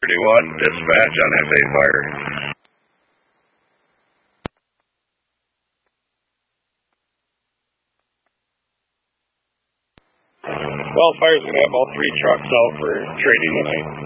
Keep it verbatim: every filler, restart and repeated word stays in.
thirty-one, dispatch on F A fire. Well, fire's going to have all three trucks out for trading tonight.